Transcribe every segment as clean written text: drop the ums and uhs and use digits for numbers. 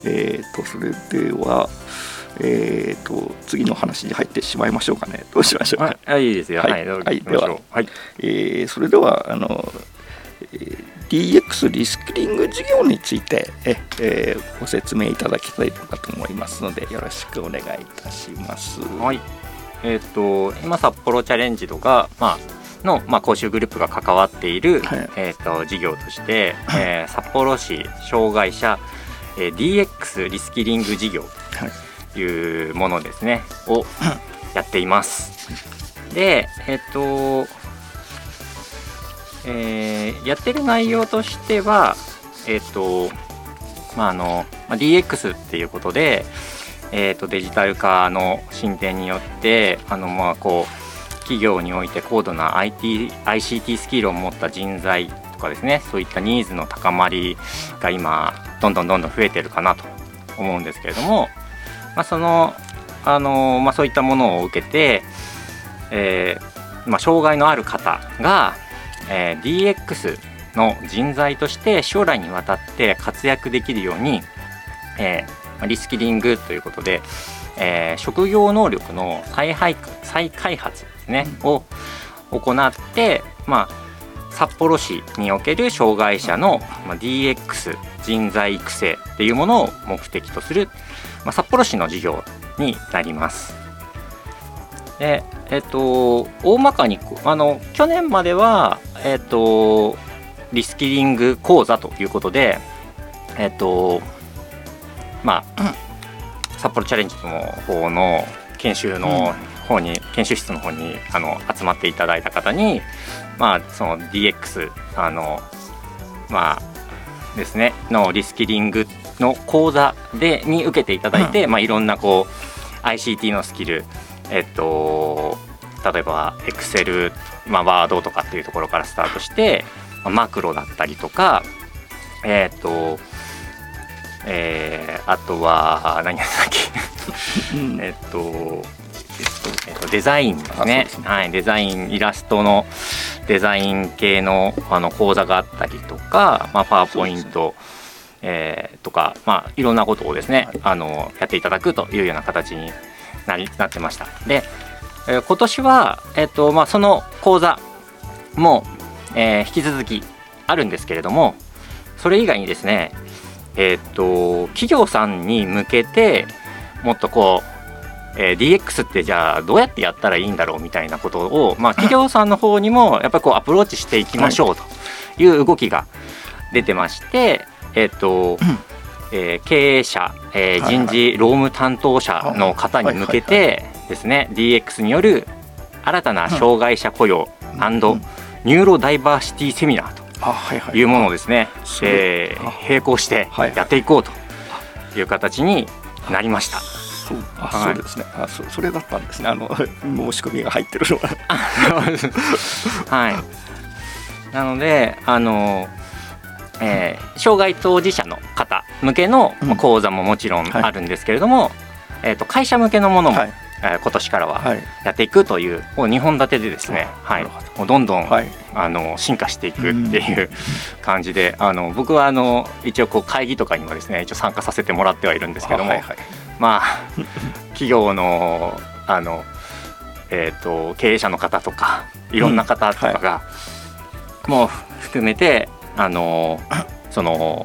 それでは、次の話に入ってしまいましょうかね。どうしましょうか。 はい、いいですよ。はい、 では、 はい、 それではDX リスキリング事業について、ご説明いただきたいかと思いますので、よろしくお願いいたします。 はい。今札幌チャレンジとか、講習グループが関わっている、事業として、札幌市障害者、DX リスキリング事業というものですね、をやっています。で、やってる内容としては、DX っていうことで、デジタル化の進展によって企業において高度な ICT スキルを持った人材とかですね、そういったニーズの高まりが今どんどん増えてるかなと思うんですけれども、そういったものを受けて、障害のある方が、DX の人材として将来にわたって活躍できるように、リスキリングということで、職業能力の再開発ですね、を行って、札幌市における障害者の DX 人材育成っていうものを目的とする、札幌市の事業になります。で、大まかに去年までは、リスキリング講座ということで、札幌チャレンジの方の研修室の方に集まっていただいた方に、その DX ですねのリスキリングの講座に受けていただいて、いろんなICT のスキル、例えば Excel、Word とかっていうところからスタートして、マクロだったりとか、あとは何やったっけデザインですね。はい、デザイン、イラストのデザイン系の講座があったりとか、パワーポイント、とか、いろんなことをですね、やっていただくというような形になってました。で、今年は、その講座も、引き続きあるんですけれども、それ以外にですね、企業さんに向けてもっとDX ってじゃあどうやってやったらいいんだろうみたいなことを、企業さんの方にもやっぱりアプローチしていきましょうという動きが出てまして、経営者、人事労務担当者の方に向けてですね、DX による新たな障害者雇用&ニューロダイバーシティセミナーというものをですね、並行してやっていこうという形になりました。 そうですね。それだったんですね。申し込みが入ってるのは。 はい。なので障害当事者の方向けの講座ももちろんあるんですけれども、会社向けのものも、今年からはやっていくという2本立てでですね、もうどんどん、進化していくっていう感じで、僕は一応会議とかにもですね一応参加させてもらってはいるんですけども、企業の経営者の方とかいろんな方とかがもう含めてその、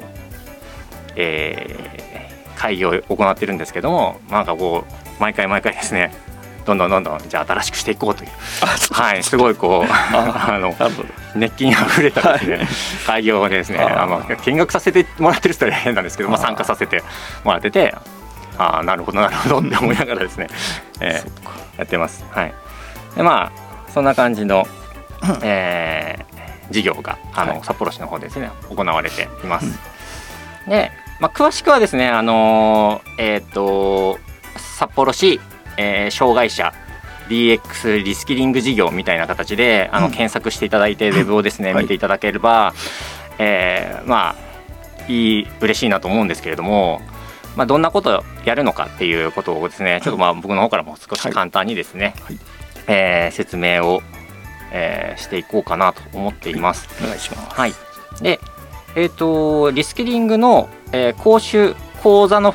会議を行っているんですけども、毎回ですね、どんどんじゃあ新しくしていこうという、すごい熱気にあふれたですね会議をですね見学させてもらってる人は変なんですけど、参加させてもらってて、なるほどって思いながらですね、やってます。でそんな感じの、事業が札幌市の方でですね行われています。で、詳しくはですね札幌市、障害者 DX リスキリング事業みたいな形で検索していただいて、ウェブをですね見ていただければ、嬉しいなと思うんですけれども、どんなことをやるのかっていうことをですね、ちょっと僕の方からも少し簡単にですね、説明を、していこうかなと思っています。 お願いします。 で、リスキリングの、講講座の